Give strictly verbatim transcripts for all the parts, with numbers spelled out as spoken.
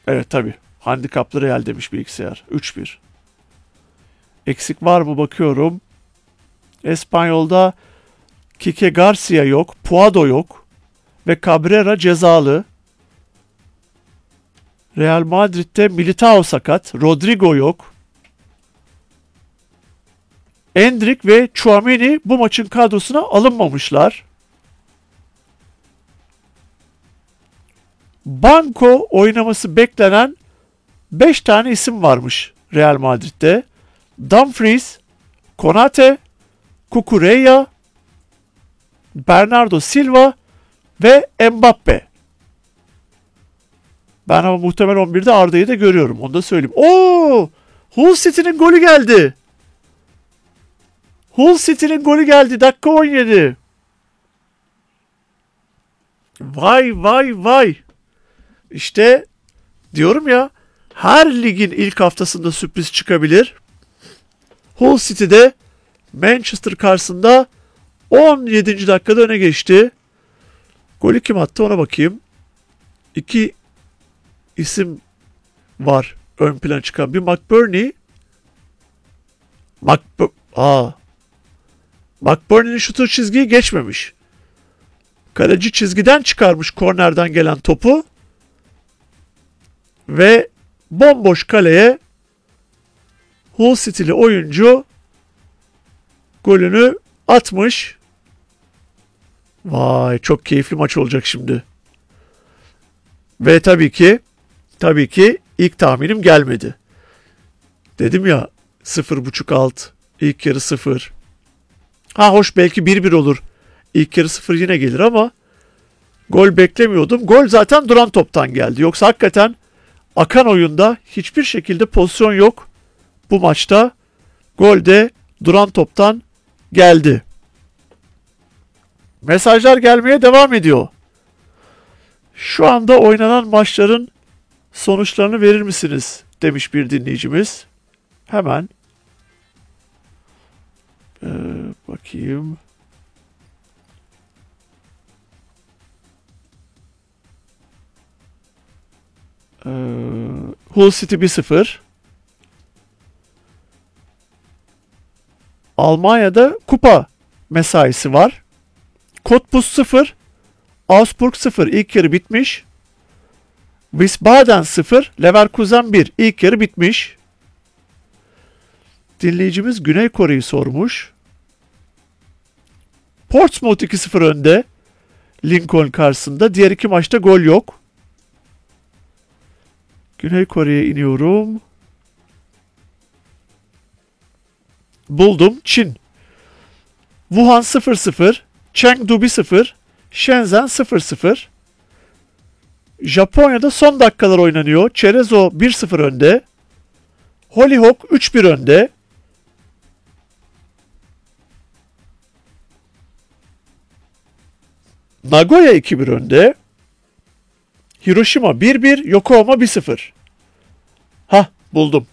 Evet tabii. Handikaplı Real demiş bilgisayar. üç bir. Eksik var mı bakıyorum. Espanyol'da Kike Garcia yok. Puado yok. Ve Cabrera cezalı. Real Madrid'de Militao sakat. Rodrigo yok. Endrick ve Tchouaméni bu maçın kadrosuna alınmamışlar. Banco oynaması beklenen beş tane isim varmış Real Madrid'de. Dumfries, Konate, Cucurella, Bernardo Silva ve Mbappe. Ben ama muhtemel on birde Arda'yı da görüyorum. Onu da söyleyeyim. Oo! Hull City'nin golü geldi. Hull City'nin golü geldi. Dakika on yedi. Vay vay vay. İşte diyorum ya, her ligin ilk haftasında sürpriz çıkabilir. Hull City'de Manchester karşısında on yedinci dakikada öne geçti. Golü kim attı ona bakayım. İki isim var ön plana çıkan. Bir McBurney. McBur Aa. McBurney'nin şutu çizgiyi geçmemiş. Kaleci çizgiden çıkarmış kornerden gelen topu. Ve bomboş kaleye Hull City'li oyuncu golünü atmış. Vay, çok keyifli maç olacak şimdi. Ve tabii ki tabii ki ilk tahminim gelmedi. Dedim ya sıfır buçuk alt, ilk yarı sıfır. Ha hoş, belki bir bir olur. İlk yarı sıfır yine gelir ama gol beklemiyordum. Gol zaten duran toptan geldi. Yoksa hakikaten akan oyunda hiçbir şekilde pozisyon yok. Bu maçta gol de duran toptan geldi. Mesajlar gelmeye devam ediyor. Şu anda oynanan maçların sonuçlarını verir misiniz demiş bir dinleyicimiz. Hemen ee, bakayım. Ee, Hull City bir sıfır. Almanya'da kupa mesaisi var. Cottbus sıfır. Augsburg sıfır. İlk yarı bitmiş. Wiesbaden sıfır. Leverkusen bir. İlk yarı bitmiş. Dinleyicimiz Güney Kore'yi sormuş. Portsmouth iki sıfır önde. Lincoln karşısında. Diğer iki maçta gol yok. Güney Kore'ye iniyorum. Buldum. Çin. Wuhan sıfır sıfır. Chengdu bir sıfır. Shenzhen sıfır sıfır. Japonya'da son dakikalar oynanıyor. Cerezo bir sıfır önde. Hollyhock üç bir önde. Nagoya iki bir önde. Hiroşima bir bir, Yokohama bir sıfır. Hah, buldum.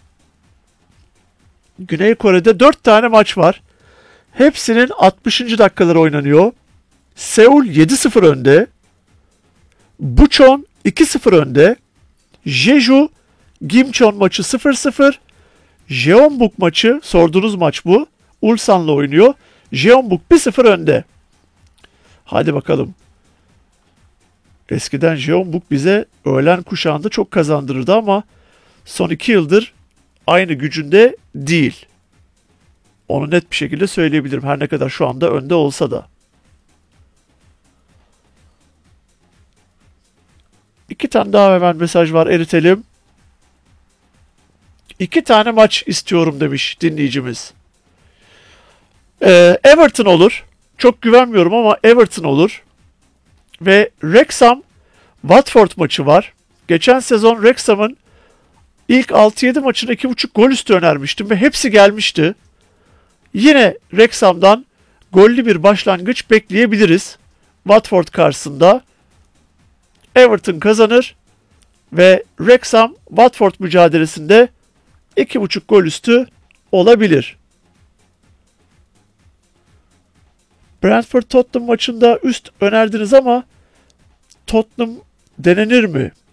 Güney Kore'de dört tane maç var. Hepsinin altmışıncı dakikaları oynanıyor. Seul yedi sıfır önde. Bucheon iki sıfır önde. Jeju Gimcheon maçı sıfır sıfır. Jeonbuk maçı, sorduğunuz maç bu. Ulsan'la oynuyor. Jeonbuk bir sıfır önde. Hadi bakalım. Eskiden Jeonbuk bize öğlen kuşağında çok kazandırırdı ama son iki yıldır aynı gücünde değil. Onu net bir şekilde söyleyebilirim. Her ne kadar şu anda önde olsa da. İki tane daha hemen mesaj var, eritelim. İki tane maç istiyorum demiş dinleyicimiz. Ee, Everton olur. Çok güvenmiyorum ama Everton olur. Ve Wrexham Watford maçı var. Geçen sezon Wrexham'ın ilk altı yedi maçına iki buçuk gol üstü önermiştim ve hepsi gelmişti. Yine Wrexham'dan gollü bir başlangıç bekleyebiliriz. Watford karşısında Everton kazanır ve Wrexham Watford mücadelesinde iki buçuk gol üstü olabilir. Brentford Tottenham maçında üst önerdiniz ama Tottenham denenir mi?